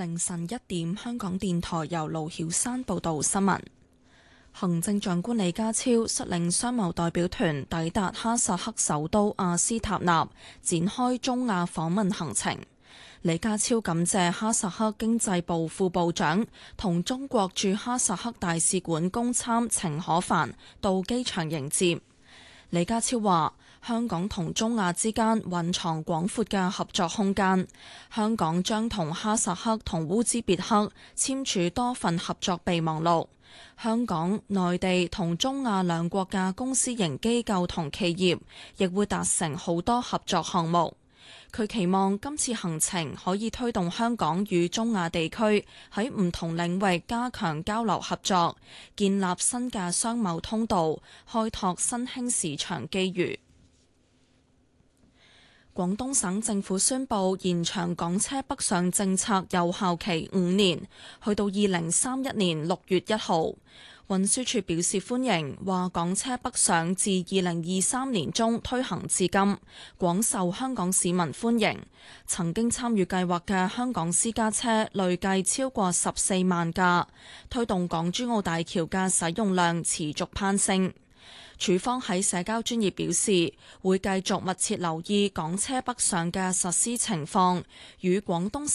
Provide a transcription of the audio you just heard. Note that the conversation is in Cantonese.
凌晨1點，香港電台由盧曉山報道新聞。行政長官李家超率領商貿代表團抵達哈薩克首都阿斯塔納，展開中亞訪問行程。李家超感謝哈薩克經濟部副部長同中國駐哈薩克大使館公參程可凡到機場迎接。李家超話：香港同中亞之間蘊藏廣闊嘅合作空間，香港將同哈薩克同烏茲別克簽署多份合作備忘錄。香港、內地同中亞兩國嘅公私營機構同企業亦會達成好多合作項目。佢期望今次行程可以推動香港與中亞地區喺唔同領域加強交流合作，建立新嘅商貿通道，開拓新興市場機遇。廣東省政府宣布延長港車北上政策有效期5年，去到2031年6月1號。運輸署表示歡迎，話港車北上自2023年中推行至今，廣受香港市民歡迎。曾經參與計劃嘅香港私家車累計超過14萬架，推動港珠澳大橋嘅使用量持續攀升。署方喺社交專頁表示，會繼續密切留意港車北上嘅實施情況，與廣東